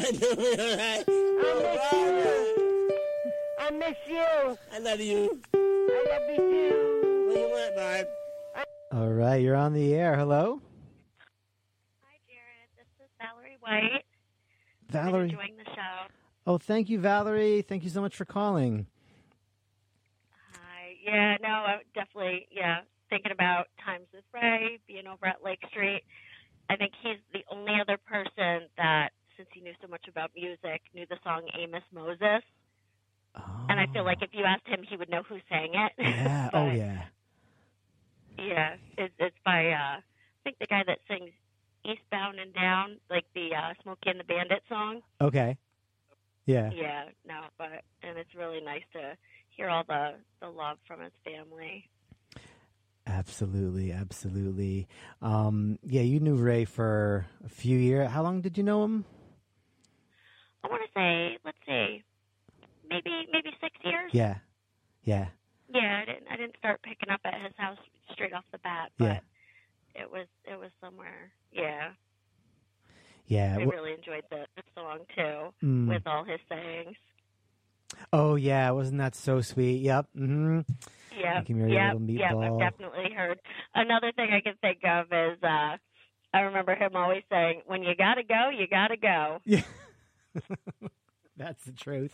doing all right. I miss you. I love you. I love you too. What do you want, Barb? All right, you're on the air. Hello? Hi, Jared. This is Valerie White. Valerie. I'm enjoying the show. Oh, thank you, Valerie. Thank you so much for calling. Hi. Yeah, no, I'm definitely, thinking about times with Ray, being over at Lake Street. I think he's the only other person that, since he knew so much about music, knew the song Amos Moses. Oh. And I feel like if you asked him, he would know who sang it. Yeah. But, Oh, yeah. Yeah, it's by, I think the guy that sings Eastbound and Down, like the Smokey and the Bandit song. Okay. Yeah. Yeah, no, and it's really nice to hear all the love from his family. Absolutely. Absolutely. Yeah, you knew Ray for a few years. How long did you know him? I want to say, let's see, maybe 6 years. Yeah. Yeah. Yeah, I didn't start picking up at his house straight off the bat, but Yeah. it was somewhere. Yeah. Yeah. I really enjoyed the song too, with all his sayings. Oh, yeah. Wasn't that so sweet? Yep. Mm-hmm. Yeah. Give me your little meatball. I've definitely heard. Another thing I can think of is I remember him always saying, "When you gotta go, you gotta go." Yeah. That's the truth.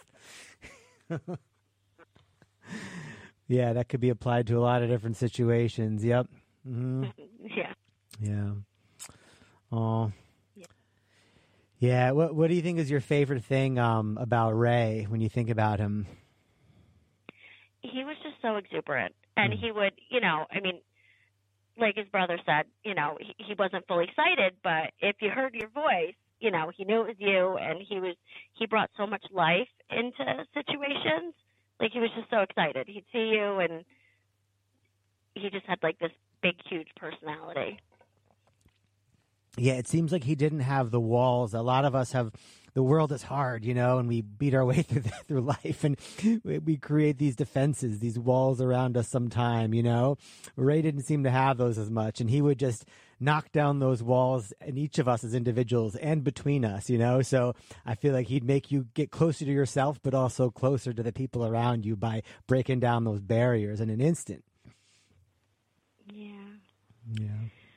Yeah, that could be applied to a lot of different situations. Yep. Mm-hmm. Yeah. Yeah. Oh. Yeah. What do you think is your favorite thing about Ray when you think about him? He was just so exuberant, and he would, like his brother said, he wasn't fully sighted, but if you heard your voice, he knew it was you, and he brought so much life into situations. Like, he was just so excited. He'd see you, and he just had, like, this big, huge personality. Yeah, it seems like he didn't have the walls. A lot of us have. The world is hard, and we beat our way through life, and we create these defenses, these walls around us sometime, Ray didn't seem to have those as much, and he would just knock down those walls in each of us as individuals and between us, So I feel like he'd make you get closer to yourself, but also closer to the people around you by breaking down those barriers in an instant. Yeah. Yeah.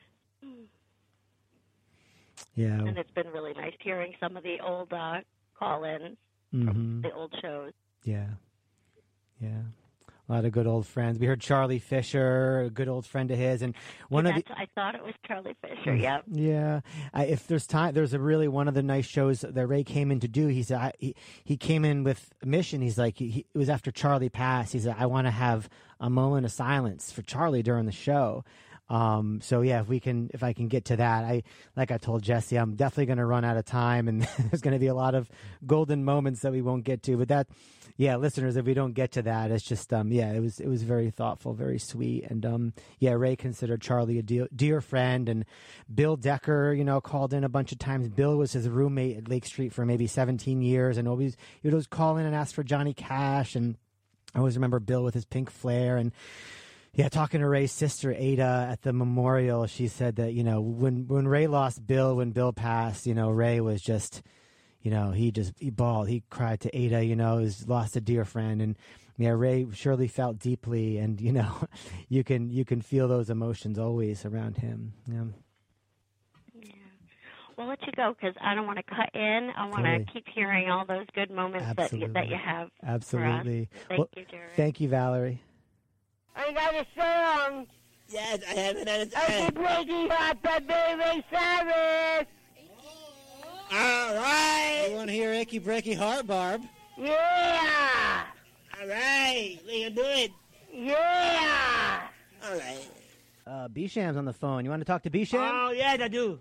Yeah. And it's been really nice hearing some of the old call-ins from the old shows. Yeah. Yeah. A lot of good old friends. We heard Charlie Fisher, a good old friend of his, and I thought it was Charlie Fisher. Yep. Yeah. If there's time, there's one of the nice shows that Ray came in to do. He said he came in with a mission. He's like, it was after Charlie passed. He said, I want to have a moment of silence for Charlie during the show. So yeah, if I can get to that, like I told Jesse, I'm definitely going to run out of time, and there's going to be a lot of golden moments that we won't get to. But listeners, if we don't get to that, it's just it was very thoughtful, very sweet, and Ray considered Charlie a dear friend, and Bill Decker, called in a bunch of times. Bill was his roommate at Lake Street for maybe 17 years, and he would always call in and ask for Johnny Cash, and I always remember Bill with his pink flare. And yeah, talking to Ray's sister, Ada, at the memorial, she said that, when Ray lost Bill, when Bill passed, Ray was just, he bawled. He cried to Ada, he's lost a dear friend. And yeah, Ray surely felt deeply, and, you can feel those emotions always around him. Yeah. Yeah. Well, I'll let you go because I don't want to cut in. I want to keep hearing all those good moments that you have. Absolutely. Thank you, Jared. Thank you, Valerie. I got a song. Yes, I have it on its I keep waking up at Ray Cyrus. All right. You want to hear Achy Breaky Heart, Barb? Yeah. All right. We can do it. Yeah. All right. B-Sham's on the phone. You want to talk to B-Sham? Oh, yes, I do.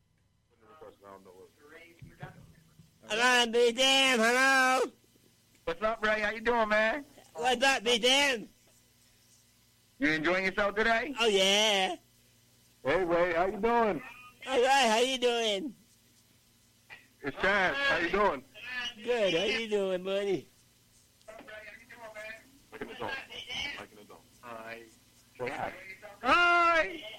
Hello, B-Dam. Hello. What's up, Ray? How you doing, man? What's up, B-Dam? You enjoying yourself today? Oh, yeah. Hey, Ray, how you doing? All right, how you doing? It's Chad. How you doing? Good, how you doing, buddy? Look at the dog. Like the dog. Hi. Hi.